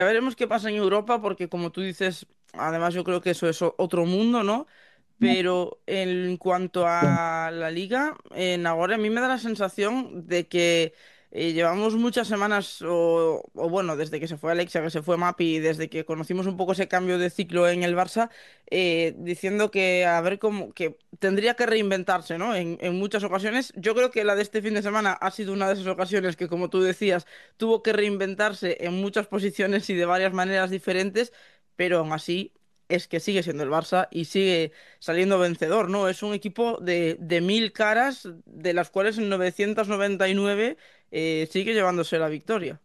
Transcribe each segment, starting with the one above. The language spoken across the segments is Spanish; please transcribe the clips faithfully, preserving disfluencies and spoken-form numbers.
Ya veremos qué pasa en Europa, porque como tú dices, además yo creo que eso es o- otro mundo, ¿no? Pero en cuanto a la liga, en ahora a mí me da la sensación de que eh, llevamos muchas semanas, o, o bueno, desde que se fue Alexia, que se fue Mapi, desde que conocimos un poco ese cambio de ciclo en el Barça, eh, diciendo que a ver cómo, que tendría que reinventarse, ¿no? En, en muchas ocasiones. Yo creo que la de este fin de semana ha sido una de esas ocasiones que, como tú decías, tuvo que reinventarse en muchas posiciones y de varias maneras diferentes, pero aún así es que sigue siendo el Barça y sigue saliendo vencedor, ¿no? Es un equipo de, de mil caras, de las cuales en novecientos noventa y nueve eh, sigue llevándose la victoria.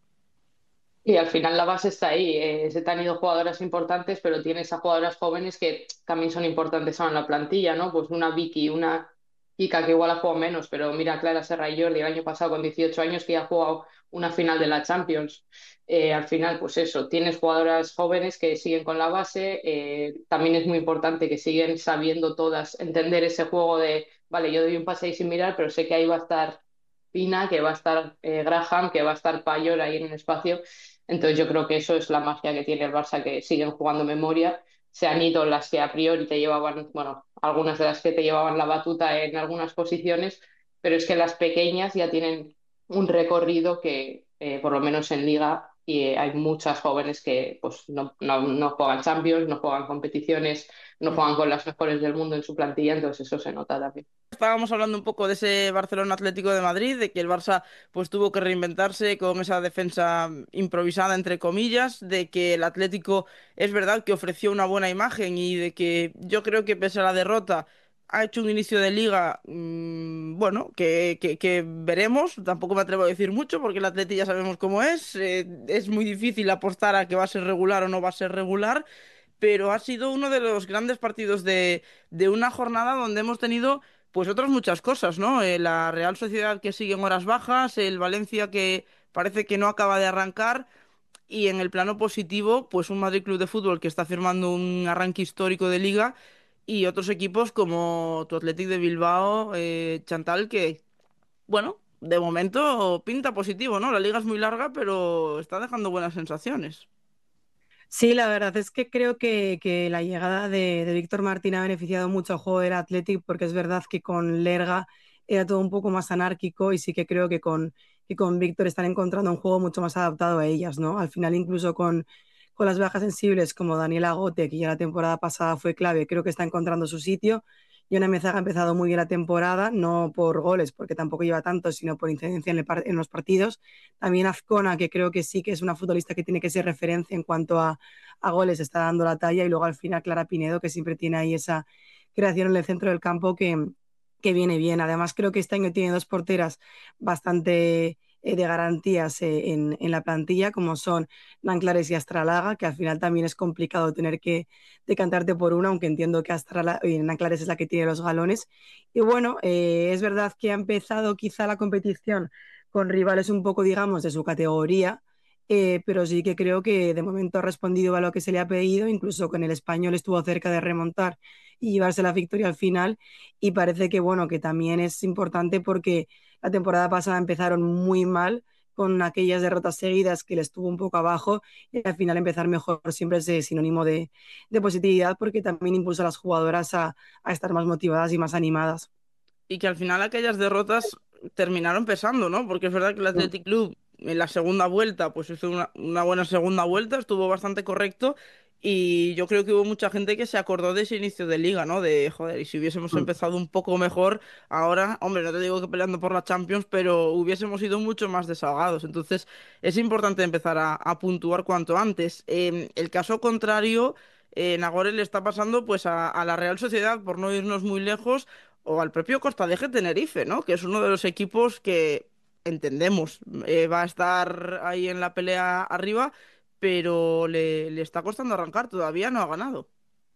Y al final la base está ahí. Eh, se te han ido jugadoras importantes, pero tienes a jugadoras jóvenes que también son importantes ahora en la plantilla, ¿no? Pues una Vicky, una Kika que igual ha jugado menos, pero mira, Clara Serra y Jordi el año pasado con dieciocho años que ya ha jugado una final de la Champions. Eh, al final, pues eso, tienes jugadoras jóvenes que siguen con la base. Eh, también es muy importante que siguen sabiendo todas entender ese juego de, vale, yo doy un pase ahí sin mirar, pero sé que ahí va a estar Pina, que va a estar eh, Graham, que va a estar Payor ahí en un espacio. Entonces yo creo que eso es la magia que tiene el Barça, que siguen jugando memoria. Se han ido las que a priori te llevaban, bueno, algunas de las que te llevaban la batuta en algunas posiciones, pero es que las pequeñas ya tienen un recorrido que, eh, por lo menos en Liga, y eh, hay muchas jóvenes que pues no, no, no juegan Champions, no juegan competiciones, no juegan con las mejores del mundo en su plantilla, entonces eso se nota también. Estábamos hablando un poco de ese Barcelona Atlético de Madrid, de que el Barça pues tuvo que reinventarse con esa defensa improvisada entre comillas, de que el Atlético es verdad que ofreció una buena imagen y de que yo creo que pese a la derrota ha hecho un inicio de liga, mm, bueno, que, que- que veremos. Tampoco me atrevo a decir mucho porque el Atleti ya sabemos cómo es. Eh, es muy difícil apostar a que va a ser regular o no va a ser regular, pero ha sido uno de los grandes partidos de, de una jornada donde hemos tenido pues otras muchas cosas, ¿no? Eh, la Real Sociedad que sigue en horas bajas, el Valencia que parece que no acaba de arrancar y en el plano positivo, pues un Madrid Club de Fútbol que está firmando un arranque histórico de liga y otros equipos como tu Athletic de Bilbao, eh, Chantal, que, bueno, de momento pinta positivo, ¿no? La liga es muy larga, pero está dejando buenas sensaciones. Sí, la verdad es que creo que, que la llegada de, de Víctor Martín ha beneficiado mucho al juego del Athletic porque es verdad que con Lerga era todo un poco más anárquico y sí que creo que con, que con Víctor están encontrando un juego mucho más adaptado a ellas, ¿no? Al final incluso con, con las bajas sensibles como Daniela Gote, que ya la temporada pasada fue clave, creo que está encontrando su sitio. Yone Mezaga ha empezado muy bien la temporada, no por goles, porque tampoco lleva tanto, sino por incidencia en, el par- en los partidos. También Azcona, que creo que sí que es una futbolista que tiene que ser referencia en cuanto a, a goles, está dando la talla. Y luego al final Clara Pinedo, que siempre tiene ahí esa creación en el centro del campo que, que viene bien. Además, creo que este año tiene dos porteras bastante eh, de garantías eh, en, en, la plantilla, como son Nanclares y Astralaga, que al final también es complicado tener que decantarte por una, aunque entiendo que Astralaga, y Nanclares es la que tiene los galones. Y bueno, eh, es verdad que ha empezado quizá la competición con rivales un poco, digamos, de su categoría, eh, pero sí que creo que de momento ha respondido a lo que se le ha pedido, incluso con el español estuvo cerca de remontar y llevarse la victoria al final, y parece que, bueno, que también es importante porque la temporada pasada empezaron muy mal, con aquellas derrotas seguidas que le estuvo un poco abajo, y al final empezar mejor siempre es sinónimo de, de positividad porque también impulsa a las jugadoras a, a estar más motivadas y más animadas. Y que al final aquellas derrotas terminaron pesando, ¿no? Porque es verdad que el Athletic Club en la segunda vuelta, pues hizo una, una buena segunda vuelta, estuvo bastante correcto. Y yo creo que hubo mucha gente que se acordó de ese inicio de liga, ¿no? De, joder, y si hubiésemos empezado un poco mejor, ahora, hombre, no te digo que peleando por la Champions, pero hubiésemos sido mucho más desahogados. Entonces, es importante empezar a, a puntuar cuanto antes. Eh, el caso contrario, eh, Nagore le está pasando pues a, a la Real Sociedad, por no irnos muy lejos, o al propio Costa de Tenerife, ¿no? Que es uno de los equipos que entendemos eh, va a estar ahí en la pelea arriba, pero le, le está costando arrancar, todavía no ha ganado.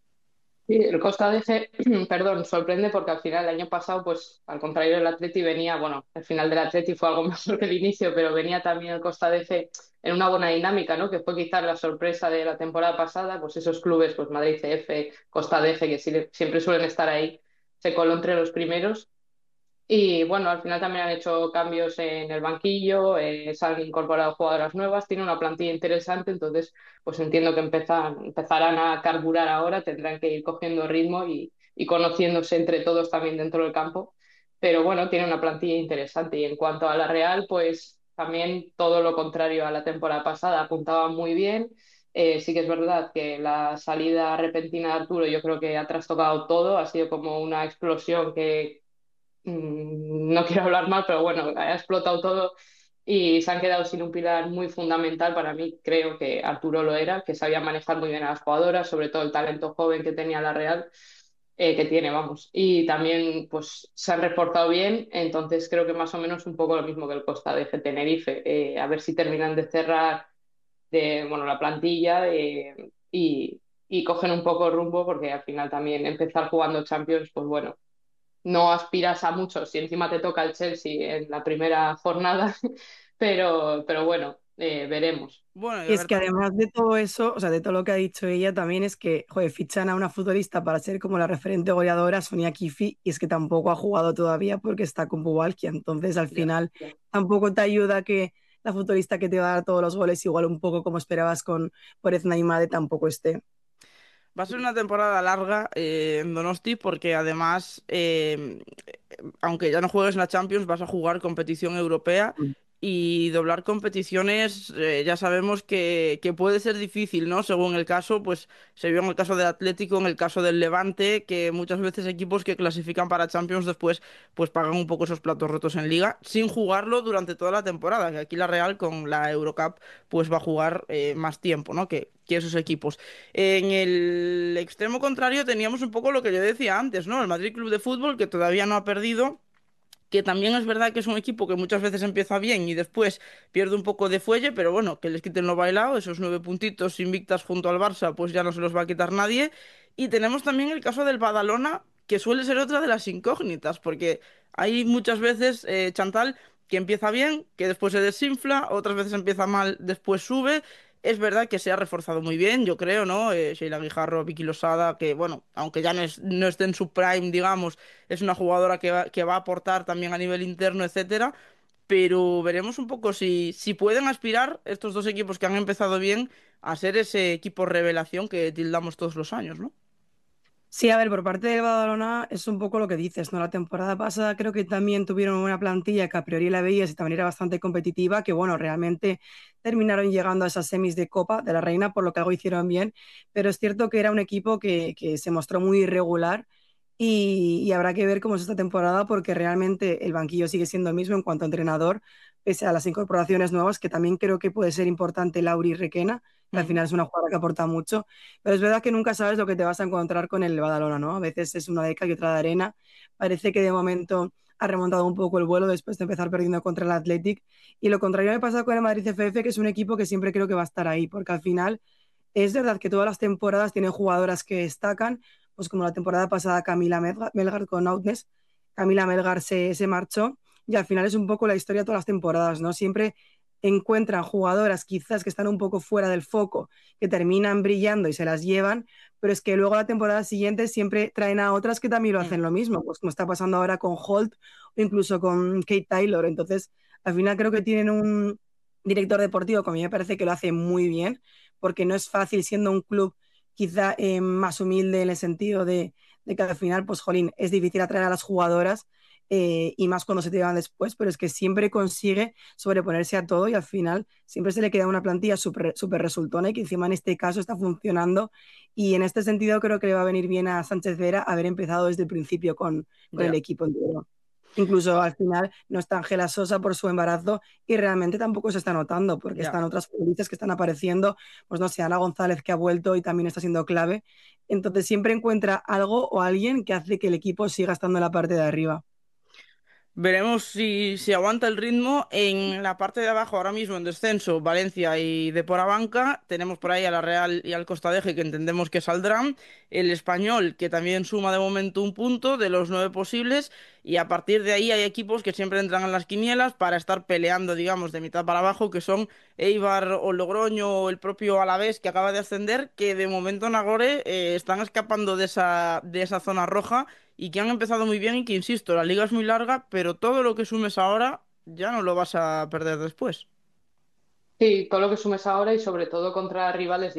Sí, el Costa de G, perdón, sorprende porque al final el año pasado, pues al contrario del Atleti venía, bueno, el final del Atleti fue algo mejor que el inicio, pero venía también el Costa de G en una buena dinámica, ¿no? Que fue quizás la sorpresa de la temporada pasada, pues esos clubes, pues Madrid C F, Costa de G, que sí- siempre suelen estar ahí, se coló entre los primeros. Y bueno, al final también han hecho cambios en el banquillo, eh, se han incorporado jugadoras nuevas, tiene una plantilla interesante, entonces pues entiendo que empezan, empezarán a carburar ahora, tendrán que ir cogiendo ritmo y, y conociéndose entre todos también dentro del campo. Pero bueno, tiene una plantilla interesante. Y en cuanto a la Real, pues también todo lo contrario a la temporada pasada, apuntaba muy bien. Eh, sí que es verdad que la salida repentina de Arturo yo creo que ha trastocado todo, ha sido como una explosión que mm, no quiero hablar mal, pero bueno, ha explotado todo y se han quedado sin un pilar muy fundamental. Para mí creo que Arturo lo era, que sabía manejar muy bien a las jugadoras, sobre todo el talento joven que tenía la Real, eh, que tiene, vamos. Y también pues se han reforzado bien, entonces creo que más o menos un poco lo mismo que el Costa de Tenerife. Eh, a ver si terminan de cerrar de, bueno, la plantilla eh, y, y cogen un poco rumbo, porque al final también empezar jugando Champions, pues bueno, no aspiras a mucho si encima te toca el Chelsea en la primera jornada, pero, pero bueno, eh, veremos. Bueno, y a Y es ver, que además de todo eso, o sea, de todo lo que ha dicho ella, también es que, joder, fichan a una futbolista para ser como la referente goleadora, Sonia Kifi, y es que tampoco ha jugado todavía porque está con Bubalkia. Entonces, al Ya, final, tampoco te ayuda que la futbolista que te va a dar todos los goles, igual un poco como esperabas con Pérez Naimade, tampoco esté. va a ser una temporada larga eh, en Donosti porque además, eh, aunque ya no juegues en la Champions, vas a jugar competición europea y doblar competiciones, eh, ya sabemos que, que puede ser difícil, ¿no? Según el caso, pues se vio en el caso del Atlético, en el caso del Levante, que muchas veces equipos que clasifican para Champions después pues pagan un poco esos platos rotos en Liga sin jugarlo durante toda la temporada, que aquí la Real con la Eurocup pues va a jugar eh, más tiempo, ¿no? Que, que esos equipos. En el extremo contrario teníamos un poco lo que yo decía antes, ¿no? El Madrid Club de Fútbol que todavía no ha perdido, que también es verdad que es un equipo que muchas veces empieza bien y después pierde un poco de fuelle, pero bueno, que les quiten lo bailado, esos nueve puntitos invictas junto al Barça, pues ya no se los va a quitar nadie. Y tenemos también el caso del Badalona, que suele ser otra de las incógnitas, porque hay muchas veces, eh, Chantal, que empieza bien, que después se desinfla, otras veces empieza mal, después sube. Es verdad que se ha reforzado muy bien, yo creo, ¿no? Eh, Sheila Guijarro, Vicky Losada, que bueno, aunque ya no, es, no esté en su prime, digamos, es una jugadora que va, que va a aportar también a nivel interno, etcétera. Pero veremos un poco si, si pueden aspirar estos dos equipos que han empezado bien a ser ese equipo revelación que tildamos todos los años, ¿no? Sí, a ver, por parte del Badalona es un poco lo que dices, ¿no? La temporada pasada creo que también tuvieron una plantilla que a priori la veías y también era bastante competitiva, que bueno, realmente terminaron llegando a esas semis de Copa de la Reina, por lo que algo hicieron bien, pero es cierto que era un equipo que, que se mostró muy irregular y, y habrá que ver cómo es esta temporada porque realmente el banquillo sigue siendo el mismo en cuanto a entrenador, pese a las incorporaciones nuevas, que también creo que puede ser importante Lauri Requena, que al Ujú. final es una jugadora que aporta mucho, pero es verdad que nunca sabes lo que te vas a encontrar con el Badalona, ¿no? A veces es una de cal y otra de arena. Parece que de momento ha remontado un poco el vuelo después de empezar perdiendo contra el Athletic. Y lo contrario me pasa con el Madrid F F, que es un equipo que siempre creo que va a estar ahí, porque al final es verdad que todas las temporadas tienen jugadoras que destacan, pues como la temporada pasada Camila Melgar, Melgar con Audnes, Camila Melgar se, se marchó y al final es un poco la historia de todas las temporadas, ¿no? Siempre encuentran jugadoras quizás que están un poco fuera del foco, que terminan brillando y se las llevan, pero es que luego la temporada siguiente siempre traen a otras que también lo Mm. hacen lo mismo, pues como está pasando ahora con Holt o incluso con Kate Taylor. Entonces, al final creo que tienen un director deportivo que a mí me parece que lo hace muy bien, porque no es fácil siendo un club quizá eh, más humilde en el sentido de, de, que al final, pues, jolín, es difícil atraer a las jugadoras eh, y más cuando se te van después, pero es que siempre consigue sobreponerse a todo y al final siempre se le queda una plantilla súper super resultona y que encima en este caso está funcionando y en este sentido creo que le va a venir bien a Sánchez Vera haber empezado desde el principio con, con el Ya. equipo entero. Incluso al final no está Ángela Sosa por su embarazo y realmente tampoco se está notando porque Ya. están otras futbolistas que están apareciendo, pues no sé, Ana González que ha vuelto y también está siendo clave. Entonces siempre encuentra algo o alguien que hace que el equipo siga estando en la parte de arriba. Veremos si, si aguanta el ritmo. En la parte de abajo, ahora mismo en descenso, Valencia y Depor Banca. Tenemos por ahí a la Real y al Costa Deje que entendemos que saldrán. El Español, que también suma de momento un punto de los nueve posibles. Y a partir de ahí hay equipos que siempre entran en las quinielas para estar peleando, digamos, de mitad para abajo, que son Eibar o Logroño o el propio Alavés que acaba de ascender, que de momento Nagore eh, están escapando de esa, de esa zona roja y que han empezado muy bien y que, insisto, la liga es muy larga, pero todo lo que sumes ahora ya no lo vas a perder después. Sí, todo lo que sumes ahora y sobre todo contra rivales